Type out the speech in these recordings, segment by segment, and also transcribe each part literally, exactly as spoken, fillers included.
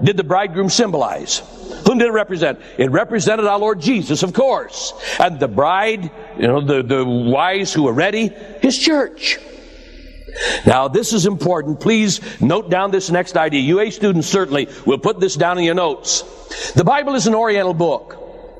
did the bridegroom symbolize? Whom did it represent? It represented our Lord Jesus, of course. And the bride, you know, the, the wives who were ready, His church. Now, this is important. Please note down this next idea. U A students certainly will put this down in your notes. The Bible is an Oriental book.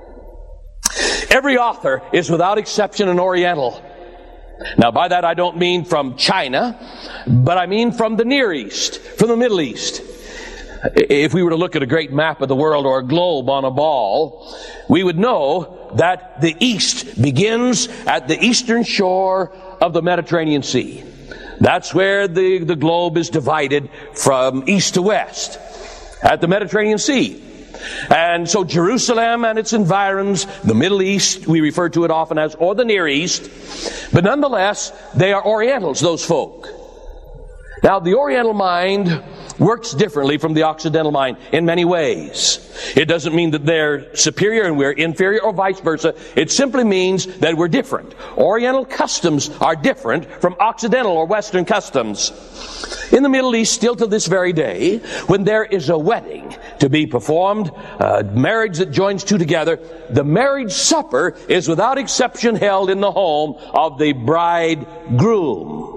Every author is without exception an Oriental. Now, by that I don't mean from China, but I mean from the Near East, from the Middle East. If we were to look at a great map of the world or a globe on a ball, we would know that the East begins at the eastern shore of the Mediterranean Sea. That's where the, the globe is divided from east to west, at the Mediterranean Sea. And so Jerusalem and its environs, the Middle East, we refer to it often as, or the Near East, but nonetheless, they are Orientals, those folk. Now, the Oriental mind works differently from the Occidental mind in many ways. It doesn't mean that they're superior and we're inferior or vice versa. It simply means that we're different. Oriental customs are different from Occidental or Western customs. In the Middle East, still to this very day, when there is a wedding to be performed, a marriage that joins two together, the marriage supper is without exception held in the home of the bridegroom.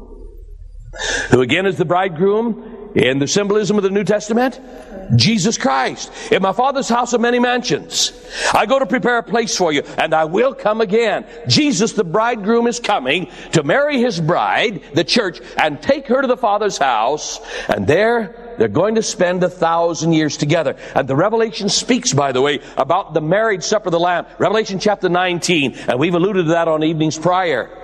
Who again is the bridegroom? In the symbolism of the New Testament, Jesus Christ. In my Father's house are many mansions. I go to prepare a place for you, and I will come again. Jesus, the bridegroom, is coming to marry His bride, the church, and take her to the Father's house, and there they're going to spend a thousand years together. And the Revelation speaks, by the way, about the marriage supper of the Lamb. Revelation chapter nineteen, and we've alluded to that on evenings prior.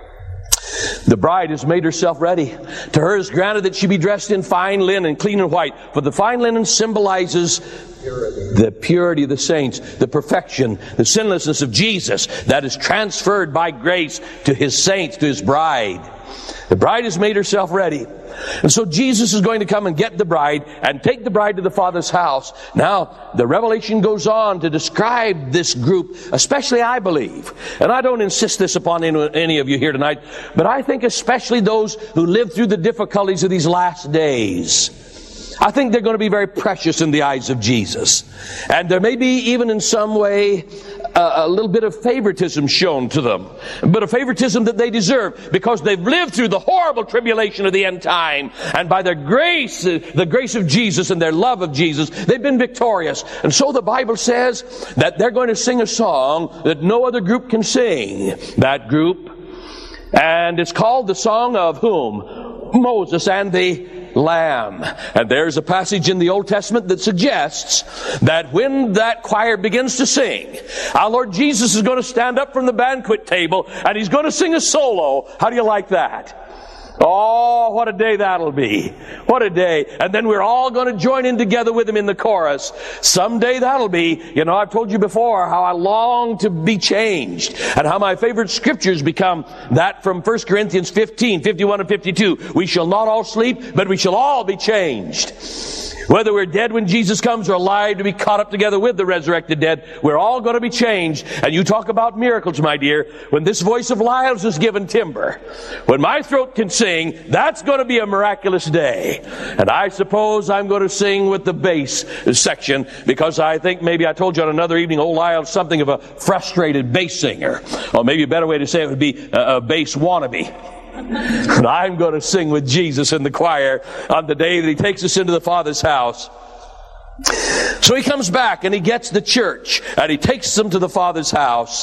The bride has made herself ready. To her is granted that she be dressed in fine linen, clean and white. For the fine linen symbolizes purity. The purity of the saints, the perfection, the sinlessness of Jesus that is transferred by grace to His saints, to His bride. The bride has made herself ready. And so Jesus is going to come and get the bride and take the bride to the Father's house. Now, the Revelation goes on to describe this group, especially I believe, and I don't insist this upon any of you here tonight, but I think especially those who live through the difficulties of these last days. I think they're going to be very precious in the eyes of Jesus. And there may be even in some way a, a little bit of favoritism shown to them. But a favoritism that they deserve because they've lived through the horrible tribulation of the end time. And by their grace, the grace of Jesus and their love of Jesus, they've been victorious. And so the Bible says that they're going to sing a song that no other group can sing. That group. And it's called the song of whom? Moses and the Lamb. And there's a passage in the Old Testament that suggests that when that choir begins to sing, our Lord Jesus is going to stand up from the banquet table and He's going to sing a solo. How do you like that? Oh, what a day that'll be. What a day. And then we're all going to join in together with Him in the chorus. Someday that'll be, you know, I've told you before how I long to be changed and how my favorite scriptures become that from First Corinthians fifteen, fifty-one and fifty-two. We shall not all sleep, but we shall all be changed. Whether we're dead when Jesus comes or alive to be caught up together with the resurrected dead, we're all going to be changed. And you talk about miracles, my dear. When this voice of Lyles is given timbre, when my throat can sing, that's going to be a miraculous day. And I suppose I'm going to sing with the bass section because I think maybe I told you on another evening, old Lyles something of a frustrated bass singer. Or maybe a better way to say it would be a, a bass wannabe. And I'm going to sing with Jesus in the choir on the day that He takes us into the Father's house. So He comes back and He gets the church and He takes them to the Father's house.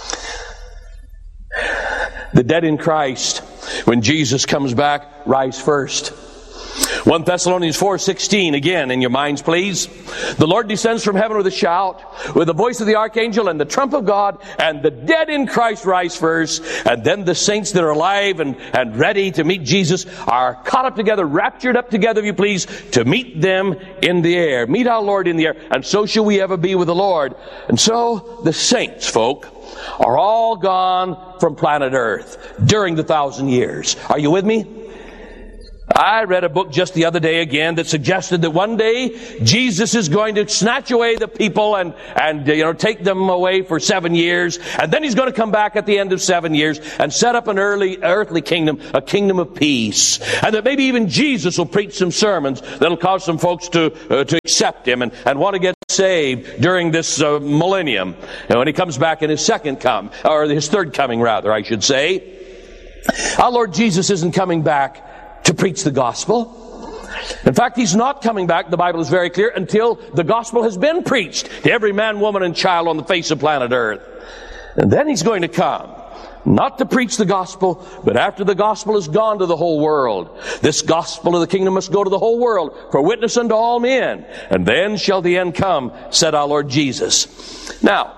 The dead in Christ, when Jesus comes back, rise first. First Thessalonians four sixteen, again in your minds please. The Lord descends from heaven with a shout, with the voice of the archangel and the trump of God, and the dead in Christ rise first, and then the saints that are alive and, and ready to meet Jesus are caught up together, raptured up together, if you please, to meet them in the air. Meet our Lord in the air, and so shall we ever be with the Lord. And so the saints, folk, are all gone from planet Earth during the thousand years. Are you with me? I read a book just the other day again that suggested that one day Jesus is going to snatch away the people and, and you know, take them away for seven years. And then he's going to come back at the end of seven years and set up an early earthly kingdom, a kingdom of peace. And that maybe even Jesus will preach some sermons that'll cause some folks to, uh, to accept him and, and want to get saved during this uh, millennium. And when he comes back in his second come, or his third coming rather, I should say. Our Lord Jesus isn't coming back to preach the gospel. In fact, he's not coming back, the Bible is very clear, until the gospel has been preached to every man, woman, and child on the face of planet Earth. And then he's going to come, not to preach the gospel, but after the gospel has gone to the whole world. This gospel of the kingdom must go to the whole world for witness unto all men. And then shall the end come, said our Lord Jesus. Now,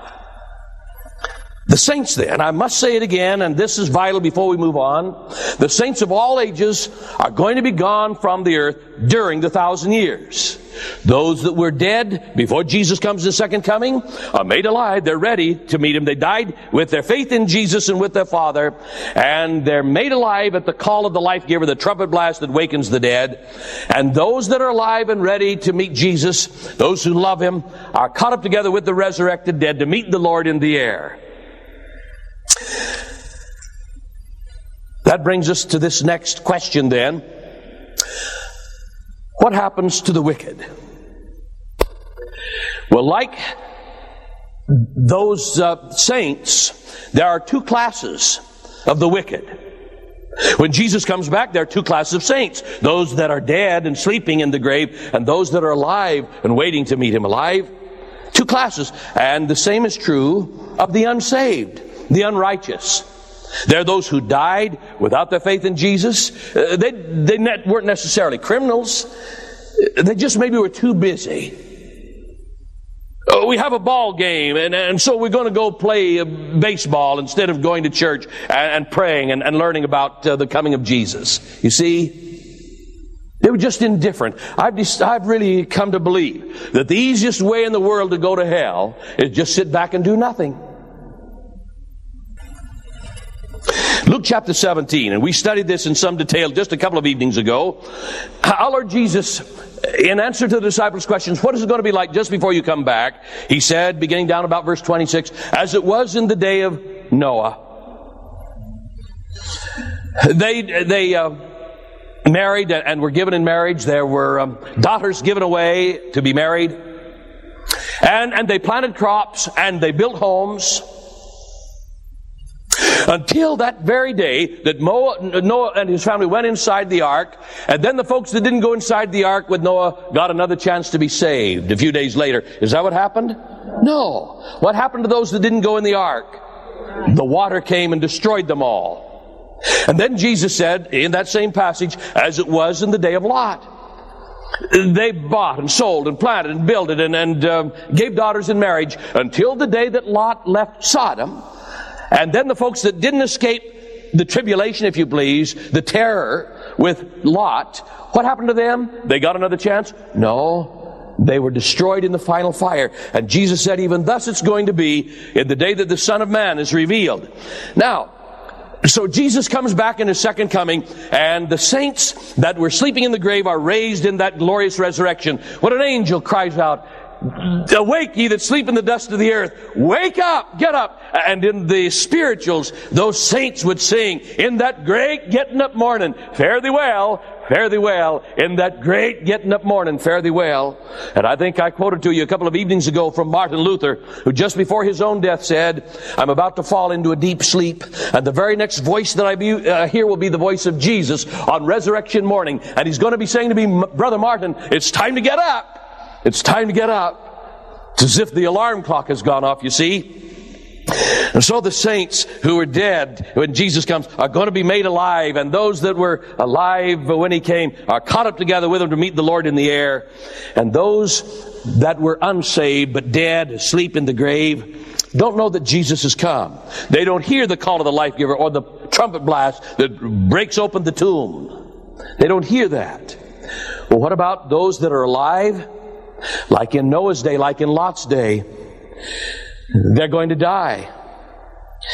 the saints then, I must say it again, and this is vital before we move on, the saints of all ages are going to be gone from the earth during the thousand years. Those that were dead before Jesus comes in the second coming are made alive. They're ready to meet him. They died with their faith in Jesus and with their Father, and they're made alive at the call of the life giver, the trumpet blast that wakens the dead. And those that are alive and ready to meet Jesus, those who love him, are caught up together with the resurrected dead to meet the Lord in the air. That brings us to this next question then. What happens to the wicked? Well, like those uh, saints, there are two classes of the wicked. When Jesus comes back, there are two classes of saints. Those that are dead and sleeping in the grave, and those that are alive and waiting to meet him alive. Two classes. And the same is true of the unsaved, the unrighteous. There are those who died without their faith in Jesus. Uh, they they ne- weren't necessarily criminals. They just maybe were too busy. Oh, we have a ball game, and, and so we're going to go play uh, baseball instead of going to church and, and praying and, and learning about uh, the coming of Jesus. You see? They were just indifferent. I've, just, I've really come to believe that the easiest way in the world to go to hell is just sit back and do nothing. Luke chapter seventeen, and we studied this in some detail just a couple of evenings ago. Our Lord Jesus, in answer to the disciples' questions, what is it going to be like just before you come back? He said, beginning down about verse twenty-six, as it was in the day of Noah. They, they uh, married and were given in marriage. There were um, daughters given away to be married. And, and they planted crops and they built homes. Until that very day that Noah and his family went inside the ark, and then the folks that didn't go inside the ark with Noah got another chance to be saved a few days later. Is that what happened? No. What happened to those that didn't go in the ark? The water came and destroyed them all. And then Jesus said in that same passage, as it was in the day of Lot. They bought and sold and planted and built it and, and um, gave daughters in marriage until the day that Lot left Sodom. And then the folks that didn't escape the tribulation, if you please, the terror with Lot, what happened to them? They got another chance? No. They were destroyed in the final fire. And Jesus said, even thus it's going to be in the day that the Son of Man is revealed. Now, so Jesus comes back in his second coming, and the saints that were sleeping in the grave are raised in that glorious resurrection. What an angel cries out, awake, ye that sleep in the dust of the earth. Wake up, get up. And in the spirituals, those saints would sing, in that great getting up morning, fare thee well, fare thee well. In that great getting up morning, fare thee well. And I think I quoted to you a couple of evenings ago from Martin Luther, who just before his own death said, I'm about to fall into a deep sleep, and the very next voice that I be, uh, hear will be the voice of Jesus on resurrection morning. And he's going to be saying to me, Brother Martin, it's time to get up. It's time to get up. It's as if the alarm clock has gone off, you see. And so the saints who were dead when Jesus comes are going to be made alive. And those that were alive when he came are caught up together with him to meet the Lord in the air. And those that were unsaved but dead, asleep in the grave, don't know that Jesus has come. They don't hear the call of the life giver or the trumpet blast that breaks open the tomb. They don't hear that. Well, what about those that are alive? Like in Noah's day, like in Lot's day, they're going to die.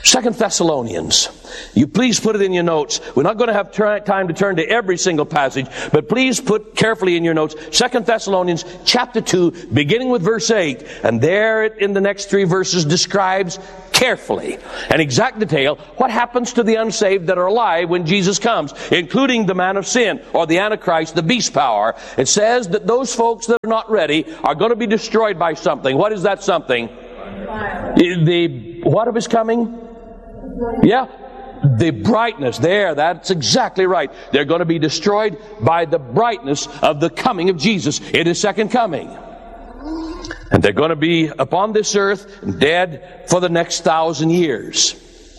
Second Thessalonians. You please put it in your notes. We're not going to have try, time to turn to every single passage, but please put carefully in your notes Second Thessalonians chapter two, beginning with verse eight. And there it, in the next three verses, describes carefully and exact detail what happens to the unsaved that are alive when Jesus comes, including the man of sin or the Antichrist, the beast power. It says that those folks that are not ready are going to be destroyed by something. What is that something? Fire. The what of his coming? Yeah, the brightness. There, that's exactly right. They're going to be destroyed by the brightness of the coming of Jesus in his second coming. And they're going to be upon this earth dead for the next thousand years.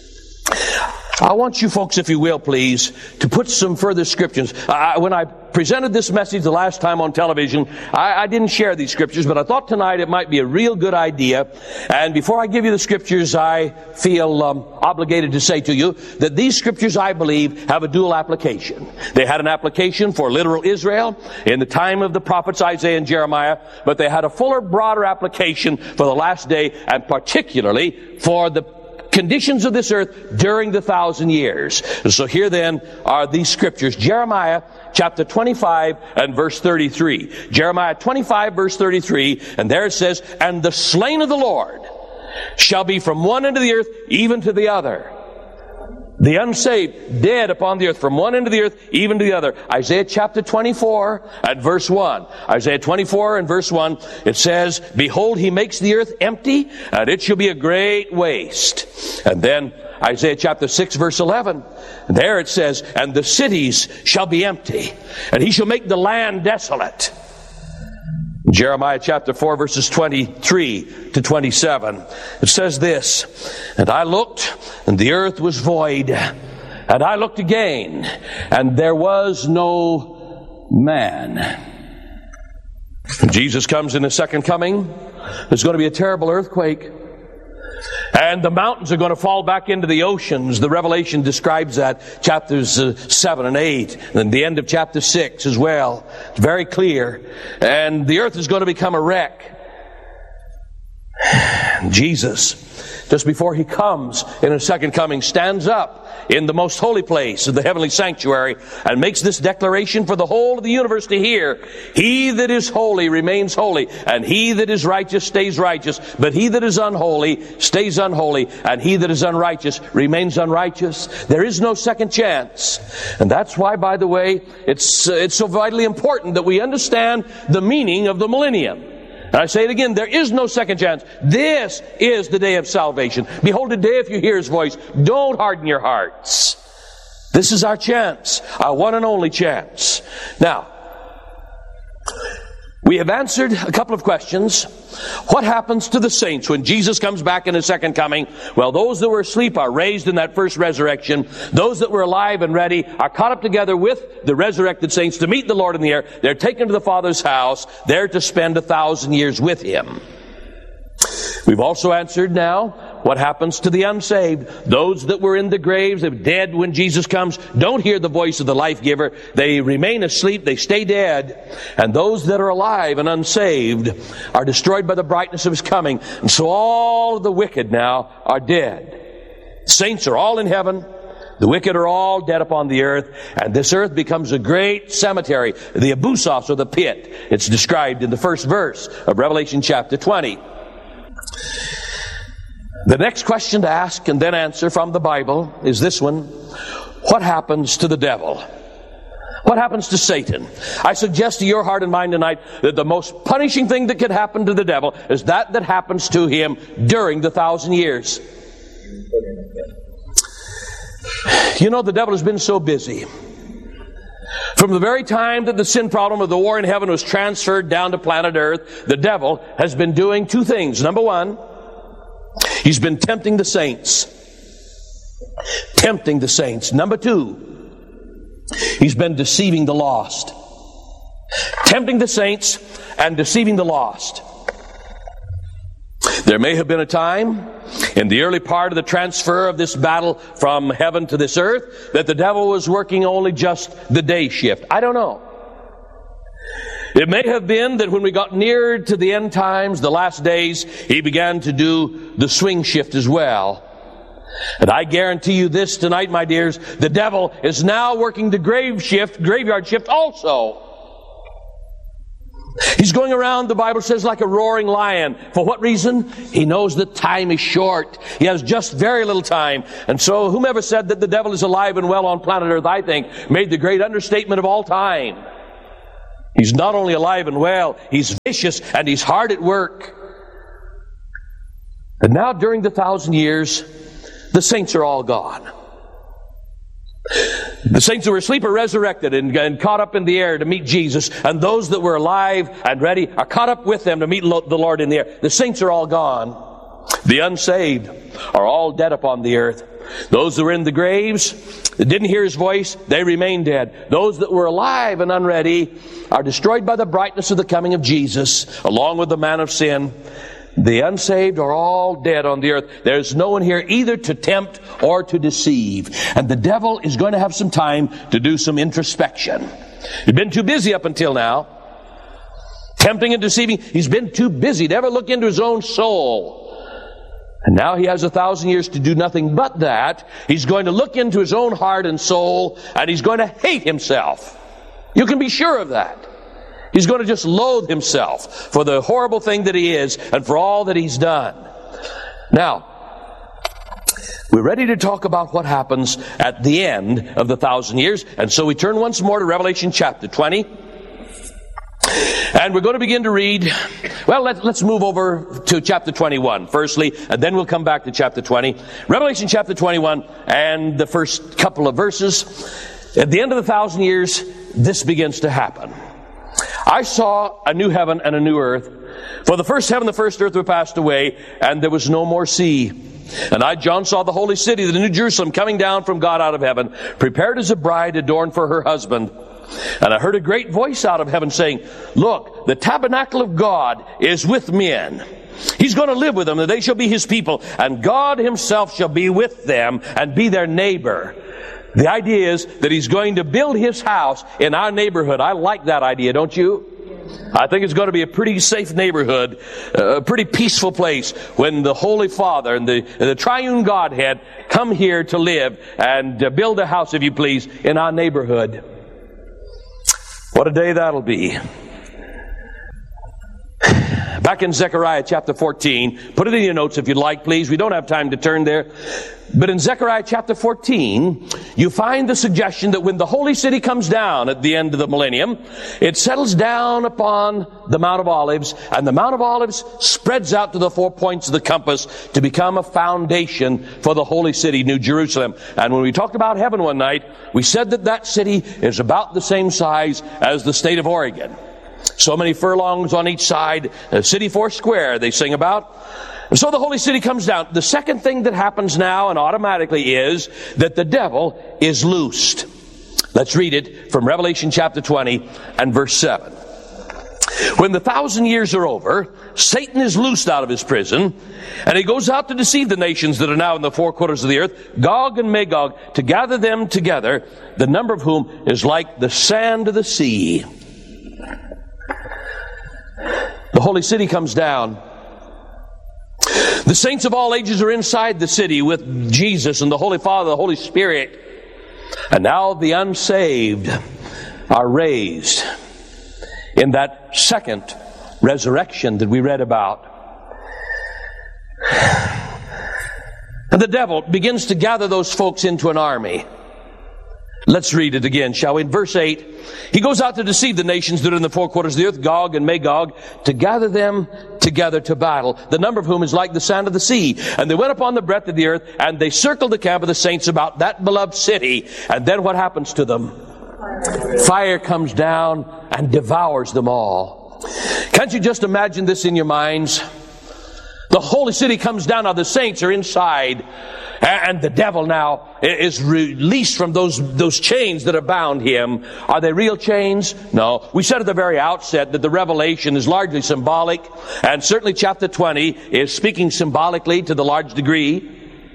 I want you folks, if you will, please, to put some further scriptures. I, when I presented this message the last time on television, I, I didn't share these scriptures, but I thought tonight it might be a real good idea. And before I give you the scriptures, I feel um, obligated to say to you that these scriptures, I believe, have a dual application. They had an application for literal Israel in the time of the prophets Isaiah and Jeremiah, but they had a fuller, broader application for the last day, and particularly for the conditions of this earth during the thousand years. So here then are these scriptures. Jeremiah chapter twenty-five and verse thirty-three. Jeremiah twenty-five verse thirty-three, and there it says, "And the slain of the Lord shall be from one end of the earth even to the other." The unsaved, dead upon the earth, from one end of the earth even to the other. Isaiah chapter twenty-four and verse one. Isaiah twenty-four and verse one, it says, "Behold, he makes the earth empty, and it shall be a great waste." And then Isaiah chapter six verse eleven. And there it says, "And the cities shall be empty, and he shall make the land desolate." Jeremiah chapter four verses twenty-three to twenty-seven. It says this, "And I looked, and the earth was void. And I looked again, and there was no man." When Jesus comes in his second coming, there's going to be a terrible earthquake. And the mountains are going to fall back into the oceans. The Revelation describes that, chapters uh, seven and eight, and the end of chapter six as well. It's very clear. And the earth is going to become a wreck. Jesus, just before he comes in his second coming, stands up in the most holy place of the heavenly sanctuary and makes this declaration for the whole of the universe to hear. "He that is holy remains holy, and he that is righteous stays righteous. But he that is unholy stays unholy, and he that is unrighteous remains unrighteous." There is no second chance. And that's why, by the way, it's, uh, it's so vitally important that we understand the meaning of the millennium. And I say it again, there is no second chance. This is the day of salvation. Behold, today if you hear his voice, don't harden your hearts. This is our chance, our one and only chance. Now, we have answered a couple of questions. What happens to the saints when Jesus comes back in his second coming? Well, those that were asleep are raised in that first resurrection. Those that were alive and ready are caught up together with the resurrected saints to meet the Lord in the air. They're taken to the Father's house, there to spend a thousand years with him. We've also answered now what happens to the unsaved. Those that were in the graves, they're dead when Jesus comes, don't hear the voice of the life giver. They remain asleep, they stay dead. And those that are alive and unsaved are destroyed by the brightness of his coming. And so all of the wicked now are dead. Saints are all in heaven. The wicked are all dead upon the earth, and this earth becomes a great cemetery, the abusos, or the pit. It's described in the first verse of Revelation chapter twenty. The next question to ask and then answer from the Bible is this one: what happens to the devil? What happens to Satan? I suggest to your heart and mind tonight that the most punishing thing that could happen to the devil is that that happens to him during the thousand years. You know, the devil has been so busy. From the very time that the sin problem of the war in heaven was transferred down to planet Earth, the devil has been doing two things. Number one, he's been tempting the saints. Tempting the saints. Number two, he's been deceiving the lost. Tempting the saints and deceiving the lost. There may have been a time in the early part of the transfer of this battle from heaven to this earth that the devil was working only just the day shift. I don't know. It may have been that when we got near to the end times, the last days, he began to do the swing shift as well. And I guarantee you this tonight, my dears, the devil is now working the grave shift, graveyard shift also. He's going around, the Bible says, like a roaring lion. For what reason? He knows that time is short. He has just very little time. And so whomever said that the devil is alive and well on planet Earth, I think, made the great understatement of all time. He's not only alive and well, he's vicious and he's hard at work. And now during the thousand years, the saints are all gone. The saints who were asleep are resurrected and, and caught up in the air to meet Jesus. And those that were alive and ready are caught up with them to meet lo- the Lord in the air. The saints are all gone. The unsaved are all dead upon the earth. Those that were in the graves, that didn't hear His voice, they remain dead. Those that were alive and unready are destroyed by the brightness of the coming of Jesus, along with the man of sin. The unsaved are all dead on the earth. There's no one here either to tempt or to deceive. And the devil is going to have some time to do some introspection. He's been too busy up until now, tempting and deceiving. He's been too busy to ever look into his own soul. And now he has a thousand years to do nothing but that. He's going to look into his own heart and soul, and he's going to hate himself. You can be sure of that. He's going to just loathe himself for the horrible thing that he is and for all that he's done. Now, we're ready to talk about what happens at the end of the thousand years. And so we turn once more to Revelation chapter twenty. And we're going to begin to read, well, let, let's move over to chapter twenty-one, firstly, and then we'll come back to chapter twenty. Revelation chapter twenty-one and the first couple of verses. At the end of the thousand years, this begins to happen. I saw a new heaven and a new earth. For the first heaven and the first earth were passed away, and there was no more sea. And I, John, saw the holy city, the New Jerusalem, coming down from God out of heaven, prepared as a bride adorned for her husband. And I heard a great voice out of heaven saying, "Look, the tabernacle of God is with men. He's going to live with them, and they shall be His people. And God Himself shall be with them and be their neighbor." The idea is that He's going to build His house in our neighborhood. I like that idea, don't you? I think it's going to be a pretty safe neighborhood, a pretty peaceful place when the Holy Father and the, the Triune Godhead come here to live and build a house, if you please, in our neighborhood. What a day that'll be. Back in Zechariah chapter fourteen, put it in your notes if you'd like, please. We don't have time to turn there. But in Zechariah chapter fourteen, you find the suggestion that when the holy city comes down at the end of the millennium, it settles down upon the Mount of Olives, and the Mount of Olives spreads out to the four points of the compass to become a foundation for the holy city, New Jerusalem. And when we talked about heaven one night, we said that that city is about the same size as the state of Oregon. So many furlongs on each side, a city four square they sing about. And so the holy city comes down. The second thing that happens now and automatically is that the devil is loosed. Let's read it from Revelation chapter twenty and verse seven. When the thousand years are over, Satan is loosed out of his prison, and he goes out to deceive the nations that are now in the four quarters of the earth, Gog and Magog, to gather them together, the number of whom is like the sand of the sea. The holy city comes down. The saints of all ages are inside the city with Jesus and the Holy Father, the Holy Spirit. And now the unsaved are raised in that second resurrection that we read about. And the devil begins to gather those folks into an army. Let's read it again, shall we? In verse eight, he goes out to deceive the nations that are in the four quarters of the earth, Gog and Magog, to gather them together to battle, the number of whom is like the sand of the sea. And they went upon the breadth of the earth, and they circled the camp of the saints about that beloved city. And then what happens to them? Fire comes down and devours them all. Can't you just imagine this in your minds? The holy city comes down, now the saints are inside, and the devil now is released from those, those chains that have bound him. Are they real chains? No. We said at the very outset that the revelation is largely symbolic, and certainly chapter twenty is speaking symbolically to the large degree.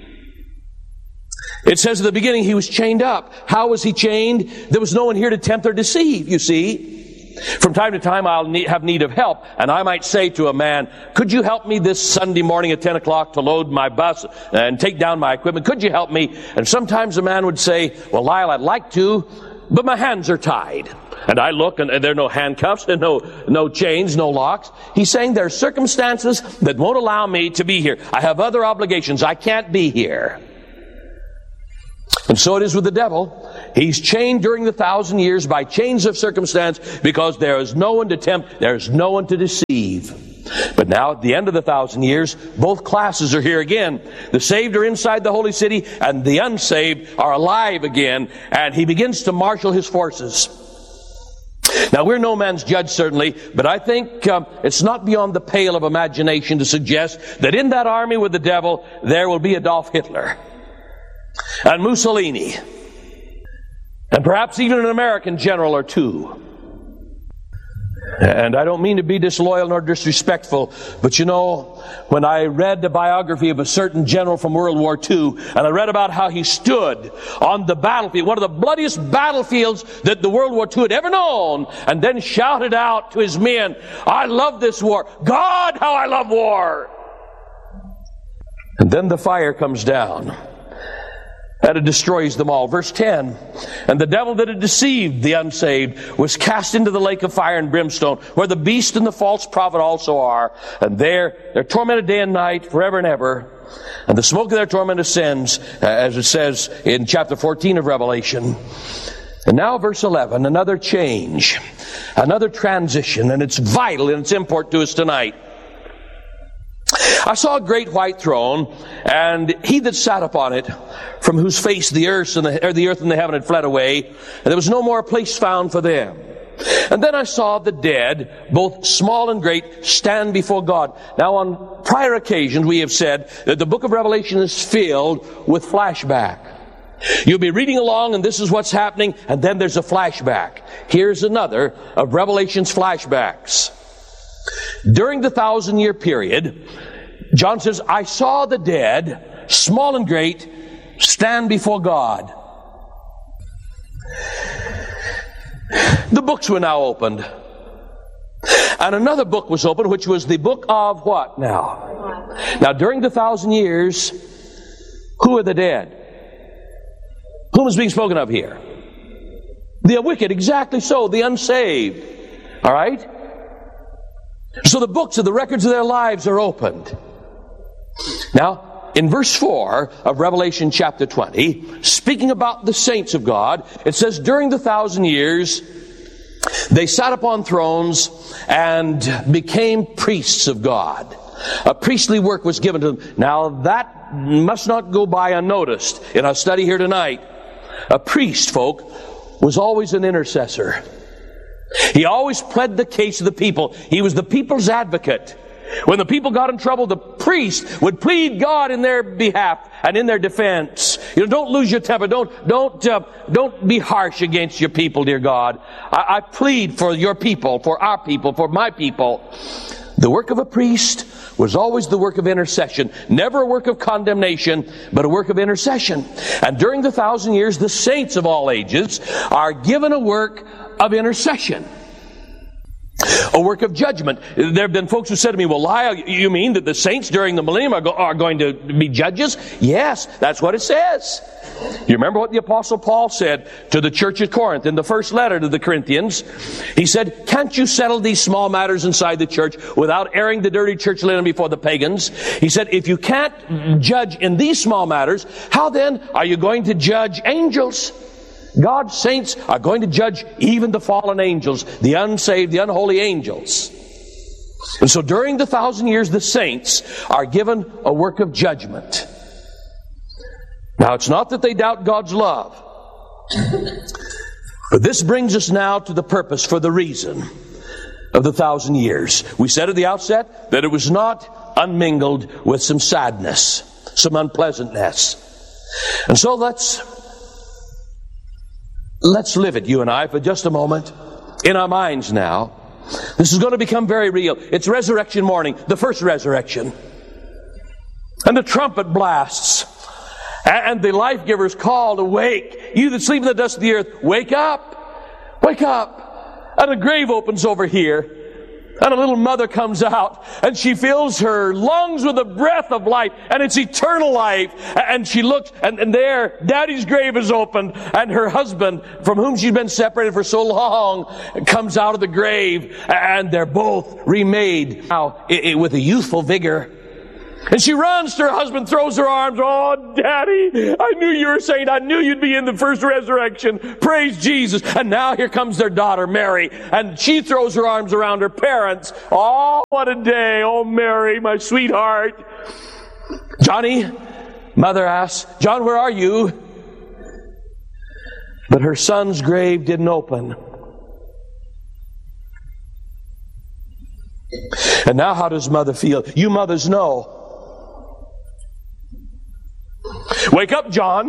It says at the beginning he was chained up. How was he chained? There was no one here to tempt or deceive, you see. From time to time, I'll need, have need of help, and I might say to a man, could you help me this Sunday morning at ten o'clock to load my bus and take down my equipment? Could you help me? And sometimes a man would say, well, Lyle, I'd like to, but my hands are tied. And I look, and there are no handcuffs, and no, no chains, no locks. He's saying there are circumstances that won't allow me to be here. I have other obligations. I can't be here. And so it is with the devil. He's chained during the thousand years by chains of circumstance because there is no one to tempt, there is no one to deceive. But now at the end of the thousand years, both classes are here again. The saved are inside the holy city, and the unsaved are alive again, and he begins to marshal his forces. Now, we're no man's judge, certainly, but I think um, it's not beyond the pale of imagination to suggest that in that army with the devil, there will be Adolf Hitler and Mussolini, and perhaps even an American general or two. And I don't mean to be disloyal nor disrespectful, but you know, when I read the biography of a certain general from World War Two, and I read about how he stood on the battlefield, one of the bloodiest battlefields that the World War Two had ever known, and then shouted out to his men, I love this war. God, how I love war. And then the fire comes down, and it destroys them all. Verse ten, and the devil that had deceived the unsaved was cast into the lake of fire and brimstone, where the beast and the false prophet also are. And there they're tormented day and night, forever and ever. And the smoke of their torment ascends, as it says in chapter fourteen of Revelation. And now verse eleven, another change, another transition, and it's vital in its import to us tonight. I saw a great white throne, and he that sat upon it, from whose face the earth and the, or the earth and the heaven had fled away, and there was no more place found for them. And then I saw the dead, both small and great, stand before God. Now, on prior occasions, we have said that the book of Revelation is filled with flashback. You'll be reading along, and this is what's happening, and then there's a flashback. Here's another of Revelation's flashbacks. During the thousand-year period, John says, I saw the dead, small and great, stand before God. The books were now opened. And another book was opened, which was the book of what now? Now, during the thousand years, who are the dead? Whom is being spoken of here? The wicked, exactly so, the unsaved. All right? So the books of the records of their lives are opened. Now, in verse four of Revelation chapter twenty, speaking about the saints of God, it says, during the thousand years, they sat upon thrones and became priests of God. A priestly work was given to them. Now, that must not go by unnoticed in our study here tonight. A priest, folk, was always an intercessor. He always pled the case of the people. He was the people's advocate. When the people got in trouble, the priest would plead God in their behalf and in their defense. You know, don't lose your temper. Don't, don't, uh, don't be harsh against your people, dear God. I, I plead for your people, for our people, for my people. The work of a priest was always the work of intercession. Never a work of condemnation, but a work of intercession. And during the thousand years, the saints of all ages are given a work of intercession. A work of judgment. There have been folks who said to me, well, Lyle, you mean that the saints during the millennium are, go- are going to be judges? Yes, that's what it says. You remember what the Apostle Paul said to the church at Corinth in the first letter to the Corinthians? He said, can't you settle these small matters inside the church without airing the dirty church linen before the pagans? He said, if you can't judge in these small matters, how then are you going to judge angels? God's saints are going to judge even the fallen angels, the unsaved, the unholy angels. And so during the thousand years, the saints are given a work of judgment. Now, it's not that they doubt God's love. But this brings us now to the purpose for the reason of the thousand years. We said at the outset that it was not unmingled with some sadness, some unpleasantness. And so let's Let's live it, you and I, for just a moment, in our minds now. This is going to become very real. It's resurrection morning, the first resurrection. And the trumpet blasts. And the life-givers called, awake. You that sleep in the dust of the earth, wake up. Wake up. And a grave opens over here. And a little mother comes out, and she fills her lungs with the breath of life, and it's eternal life. And she looks, and, and there, Daddy's grave is opened, and her husband, from whom she's been separated for so long, comes out of the grave, and they're both remade now it, it, with a youthful vigor. And she runs to her husband, throws her arms. Oh, Daddy, I knew you were saying, I knew you'd be in the first resurrection. Praise Jesus. And now here comes their daughter, Mary. And she throws her arms around her parents. Oh, what a day. Oh, Mary, my sweetheart. Johnny, mother asks, John, where are you? But her son's grave didn't open. And now how does mother feel? You mothers know. Wake up, John.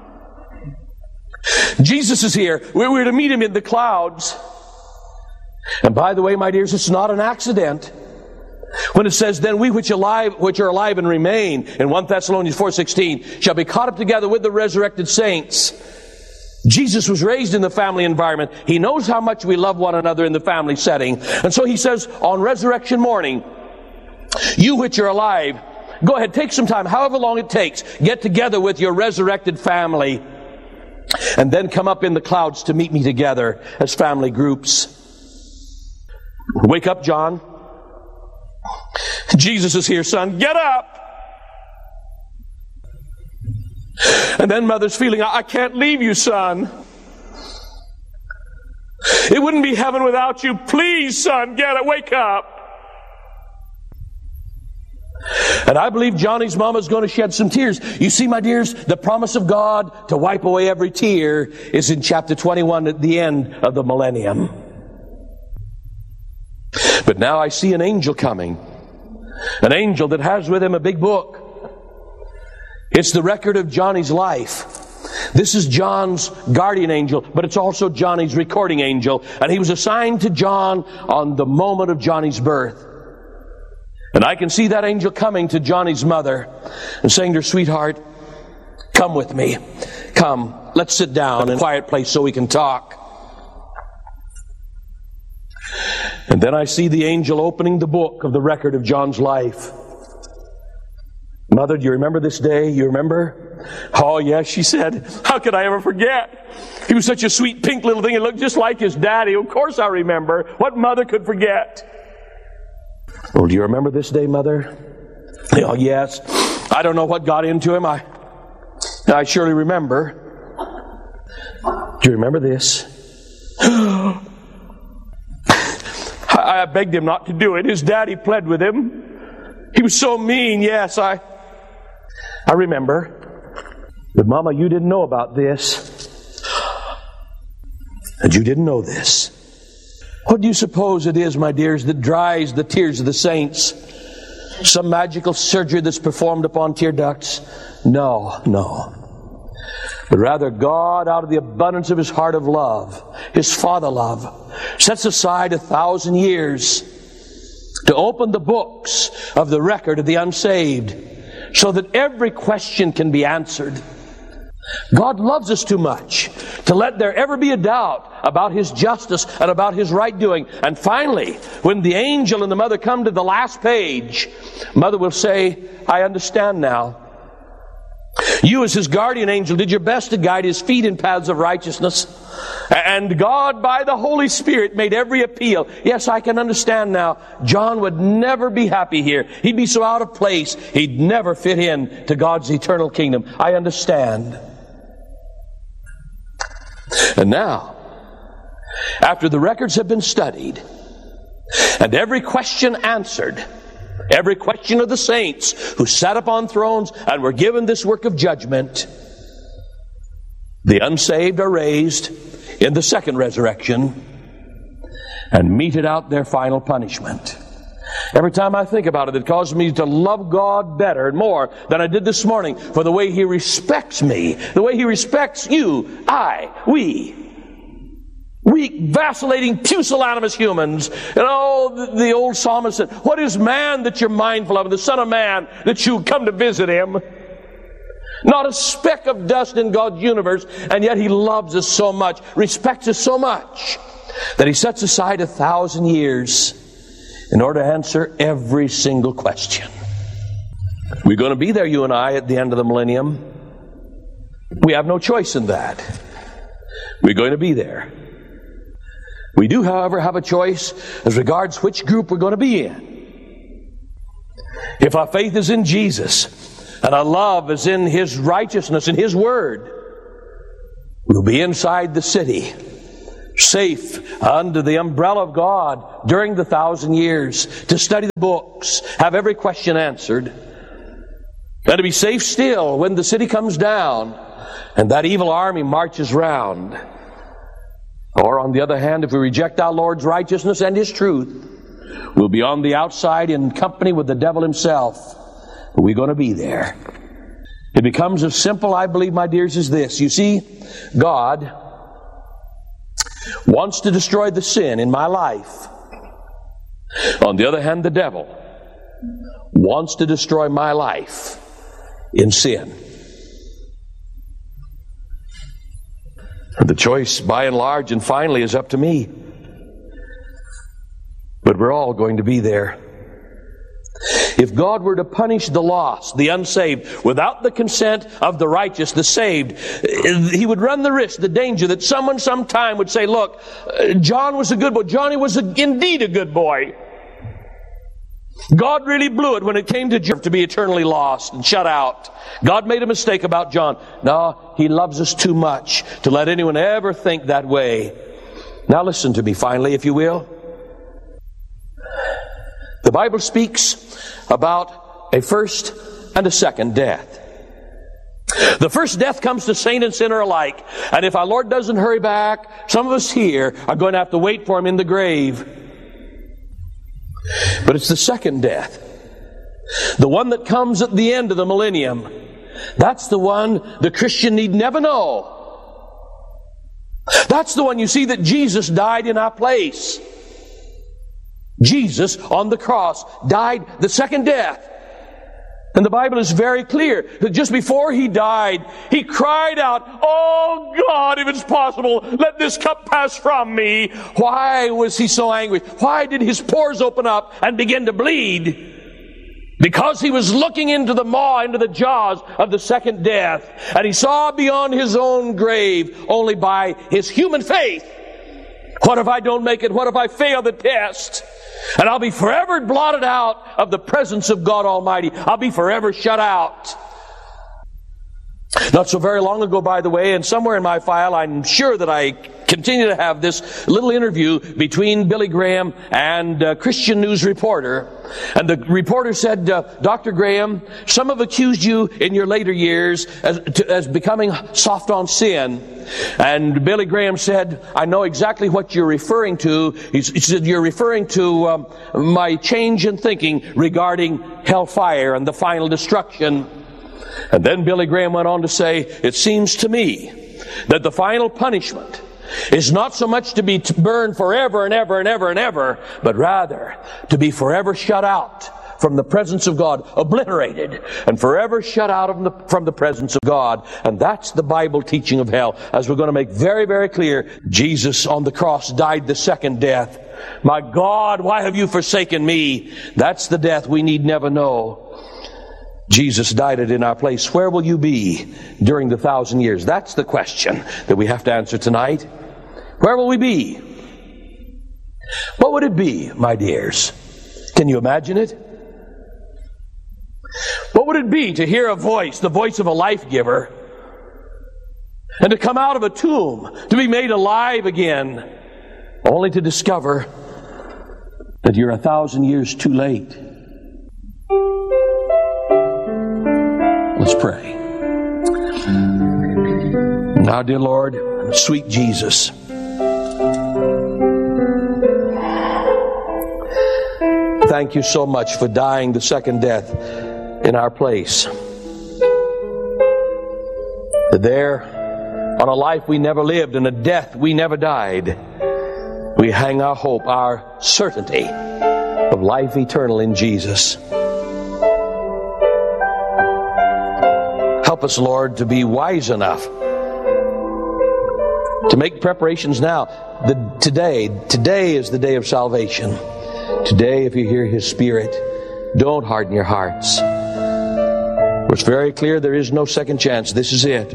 Jesus is here. We're to meet him in the clouds. And by the way, my dears, it's not an accident. When it says, then we which alive, which are alive and remain, in First Thessalonians four sixteen, shall be caught up together with the resurrected saints. Jesus was raised in the family environment. He knows how much we love one another in the family setting. And so he says, on resurrection morning, you which are alive, go ahead, take some time, however long it takes. Get together with your resurrected family. And then come up in the clouds to meet me together as family groups. Wake up, John. Jesus is here, son. Get up. And then mother's feeling, I can't leave you, son. It wouldn't be heaven without you. Please, son, get up. Wake up. And I believe Johnny's mama is going to shed some tears. You see, my dears, the promise of God to wipe away every tear is in chapter twenty-one at the end of the millennium. But now I see an angel coming. An angel that has with him a big book. It's the record of Johnny's life. This is John's guardian angel, but it's also Johnny's recording angel. And he was assigned to John on the moment of Johnny's birth. And I can see that angel coming to Johnny's mother and saying to her, sweetheart, come with me. Come, let's sit down in a quiet place so we can talk. And then I see the angel opening the book of the record of John's life. Mother, do you remember this day? You remember? Oh, yes, she said. How could I ever forget? He was such a sweet pink little thing. He looked just like his daddy. Of course I remember. What mother could forget? Well, do you remember this day, Mother? Oh, yes. I don't know what got into him. I, I surely remember. Do you remember this? I, I begged him not to do it. His daddy pled with him. He was so mean. Yes, I, I remember. But Mama, you didn't know about this. And you didn't know this. What do you suppose it is, my dears, that dries the tears of the saints? Some magical surgery that's performed upon tear ducts? No, no. But rather God, out of the abundance of His heart of love, His Father love, sets aside a thousand years to open the books of the record of the unsaved so that every question can be answered. God loves us too much to let there ever be a doubt about His justice and about His right doing. And finally, when the angel and the mother come to the last page, mother will say, I understand now. You as His guardian angel did your best to guide His feet in paths of righteousness. And God, by the Holy Spirit, made every appeal. Yes, I can understand now. John would never be happy here. He'd be so out of place, he'd never fit in to God's eternal kingdom. I understand. And now, after the records have been studied, and every question answered, every question of the saints who sat upon thrones and were given this work of judgment, the unsaved are raised in the second resurrection and meted out their final punishment. Every time I think about it, it causes me to love God better and more than I did this morning for the way He respects me, the way He respects you, I, we. Weak, vacillating, pusillanimous humans. And oh, the, the old psalmist said, what is man that you're mindful of, and the Son of Man that you come to visit him? Not a speck of dust in God's universe, and yet He loves us so much, respects us so much, that He sets aside a thousand years in order to answer every single question. We're going to be there, you and I, at the end of the millennium. We have no choice in that. We're going to be there. We do, however, have a choice as regards which group we're going to be in. If our faith is in Jesus and our love is in His righteousness and His Word, we'll be inside the city, safe under the umbrella of God during the thousand years, to study the books, have every question answered, and to be safe still when the city comes down and that evil army marches round. Or on the other hand, if we reject our Lord's righteousness and His truth, we'll be on the outside in company with the devil himself. We're going to be there. It becomes as simple, I believe, my dears, as this. You see, God wants to destroy the sin in my life. On the other hand, the devil wants to destroy my life in sin. The choice, by and large and finally, is up to me. But we're all going to be there. If God were to punish the lost, the unsaved, without the consent of the righteous, the saved, He would run the risk, the danger, that someone sometime would say, look, John was a good boy. Johnny was a, indeed a good boy. God really blew it when it came to John to be eternally lost and shut out. God made a mistake about John. No, He loves us too much to let anyone ever think that way. Now listen to me finally, if you will. The Bible speaks about a first and a second death. The first death comes to saint and sinner alike. And if our Lord doesn't hurry back, some of us here are going to have to wait for Him in the grave. But it's the second death, the one that comes at the end of the millennium. That's the one the Christian need never know. That's the one, you see, that Jesus died in our place. Jesus on the cross died the second death. And the Bible is very clear that just before He died, He cried out, "Oh God, if it's possible, let this cup pass from me." Why was He so angry? Why did His pores open up and begin to bleed? Because He was looking into the maw, into the jaws of the second death. And He saw beyond His own grave only by His human faith. What if I don't make it? What if I fail the test? And I'll be forever blotted out of the presence of God Almighty. I'll be forever shut out. Not so very long ago, by the way, and somewhere in my file, I'm sure that I continue to have this little interview between Billy Graham and a Christian news reporter. And the reporter said, uh, Doctor Graham, some have accused you in your later years as, to, as becoming soft on sin. And Billy Graham said, I know exactly what you're referring to. He, he said, you're referring to um, my change in thinking regarding hellfire and the final destruction. And then Billy Graham went on to say, it seems to me that the final punishment is not so much to be burned forever and ever and ever and ever, but rather to be forever shut out from the presence of God, obliterated, and forever shut out of the, from the presence of God. And that's the Bible teaching of hell. As we're going to make very, very clear, Jesus on the cross died the second death. My God, why have you forsaken me? That's the death we need never know. Jesus died it in our place. Where will you be during the thousand years? That's the question that we have to answer tonight. Where will we be? What would it be, my dears? Can you imagine it? What would it be to hear a voice, the voice of a life giver, and to come out of a tomb, to be made alive again, only to discover that you're a thousand years too late? Let's pray. Now, dear Lord, sweet Jesus, thank you so much for dying the second death in our place. There, on a life we never lived and a death we never died, we hang our hope, our certainty of life eternal in Jesus. Help us, Lord, to be wise enough to make preparations now. The, today, today is the day of salvation. Today, if you hear His Spirit, don't harden your hearts. It's very clear there is no second chance. This is it.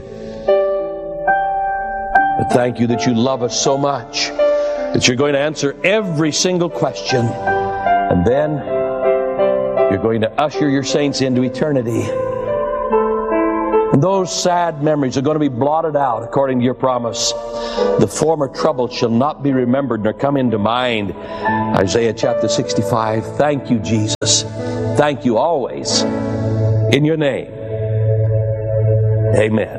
But thank you that you love us so much that you're going to answer every single question. And then you're going to usher your saints into eternity. And those sad memories are going to be blotted out according to your promise. The former trouble shall not be remembered nor come into mind. Isaiah chapter sixty-five. Thank you, Jesus. Thank you always. In your name. Amen.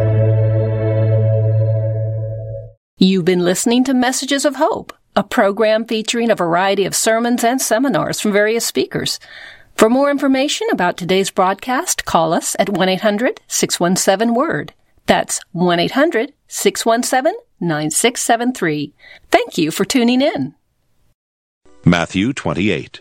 You've been listening to Messages of Hope, a program featuring a variety of sermons and seminars from various speakers. For more information about today's broadcast, call us at one eight hundred six one seven word. That's one eight hundred six one seven nine six seven three. Thank you for tuning in. Matthew twenty-eight.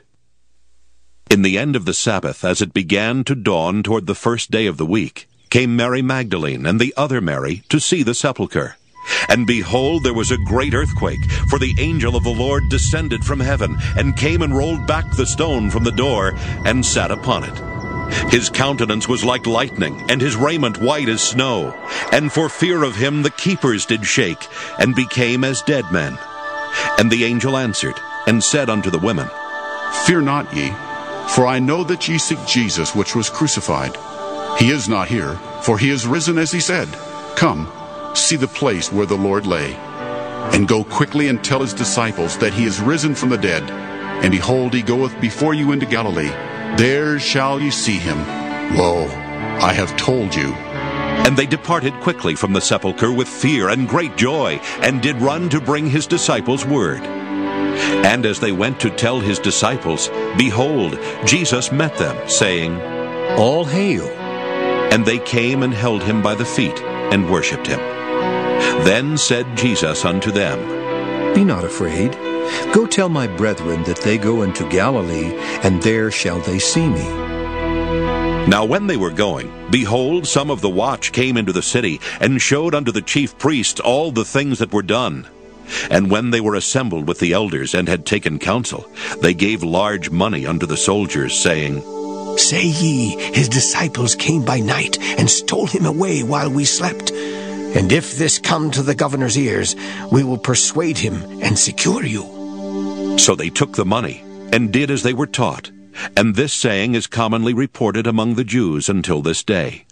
In the end of the Sabbath, as it began to dawn toward the first day of the week, came Mary Magdalene and the other Mary to see the sepulchre. And behold, there was a great earthquake, for the angel of the Lord descended from heaven, and came and rolled back the stone from the door, and sat upon it. His countenance was like lightning, and his raiment white as snow. And for fear of him the keepers did shake, and became as dead men. And the angel answered, and said unto the women, Fear not ye, for I know that ye seek Jesus, which was crucified. He is not here, for he is risen as he said. Come, see the place where the Lord lay. And go quickly and tell his disciples that he is risen from the dead. And behold, he goeth before you into Galilee. There shall ye see him. Lo, I have told you. And they departed quickly from the sepulchre with fear and great joy, and did run to bring his disciples word. And as they went to tell his disciples, behold, Jesus met them, saying, All hail. And they came and held him by the feet, and worshipped him. Then said Jesus unto them, Be not afraid. Go tell my brethren that they go into Galilee, and there shall they see me. Now when they were going, behold, some of the watch came into the city, and showed unto the chief priests all the things that were done. And when they were assembled with the elders, and had taken counsel, they gave large money unto the soldiers, saying, Say ye, his disciples came by night, and stole him away while we slept. And if this come to the governor's ears, we will persuade him and secure you. So they took the money, and did as they were taught. And this saying is commonly reported among the Jews until this day.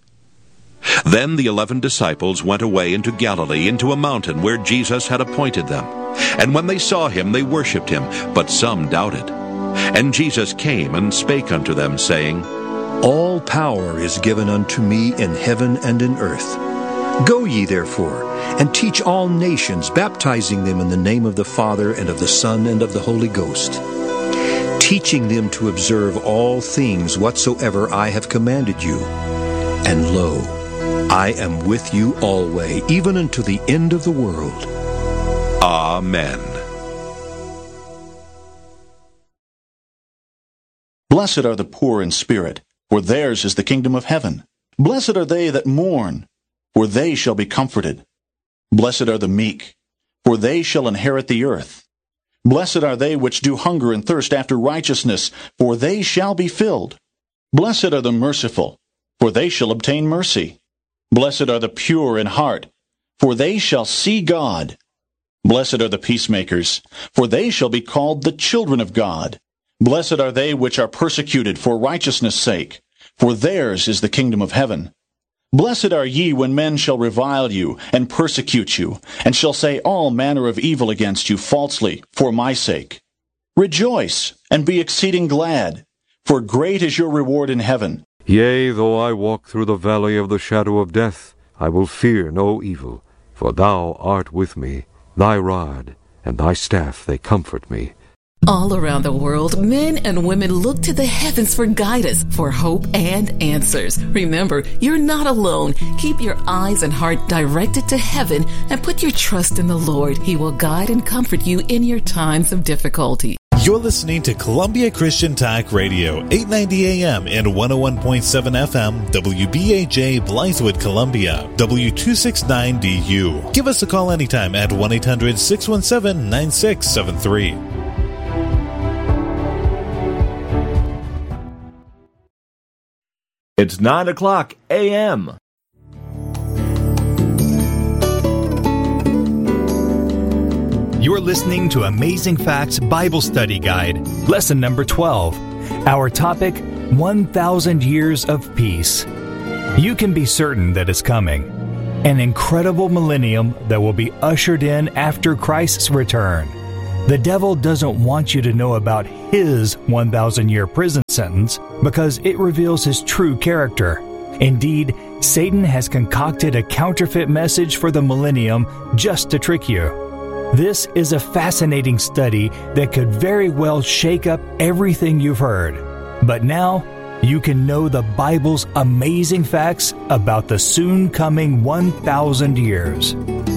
Then the eleven disciples went away into Galilee, into a mountain where Jesus had appointed them. And when they saw him, they worshipped him, but some doubted. And Jesus came and spake unto them, saying, All power is given unto me in heaven and in earth. Go ye therefore, and teach all nations, baptizing them in the name of the Father, and of the Son, and of the Holy Ghost, teaching them to observe all things whatsoever I have commanded you. And lo, I am with you alway, even unto the end of the world. Amen. Blessed are the poor in spirit, for theirs is the kingdom of heaven. Blessed are they that mourn, for they shall be comforted. Blessed are the meek, for they shall inherit the earth. Blessed are they which do hunger and thirst after righteousness, for they shall be filled. Blessed are the merciful, for they shall obtain mercy. Blessed are the pure in heart, for they shall see God. Blessed are the peacemakers, for they shall be called the children of God. Blessed are they which are persecuted for righteousness' sake, for theirs is the kingdom of heaven. Blessed are ye when men shall revile you, and persecute you, and shall say all manner of evil against you falsely, for my sake. Rejoice, and be exceeding glad, for great is your reward in heaven. Yea, though I walk through the valley of the shadow of death, I will fear no evil, for thou art with me. Thy rod and thy staff, they comfort me. All around the world, men and women look to the heavens for guidance, for hope and answers. Remember, you're not alone. Keep your eyes and heart directed to heaven and put your trust in the Lord. He will guide and comfort you in your times of difficulty. You're listening to Columbia Christian Talk Radio, eight ninety A M and one oh one point seven F M, W B A J, Blythewood, Columbia, W two sixty-nine D U. Give us a call anytime at one eight hundred six one seven nine six seven three. It's nine o'clock A M You're listening to Amazing Facts Bible Study Guide, Lesson Number twelve. Our topic, one thousand Years of Peace. You can be certain that it's coming. An incredible millennium that will be ushered in after Christ's return. The devil doesn't want you to know about his one thousand year prison sentence because it reveals his true character. Indeed, Satan has concocted a counterfeit message for the millennium just to trick you. This is a fascinating study that could very well shake up everything you've heard. But now, you can know the Bible's amazing facts about the soon coming one thousand years.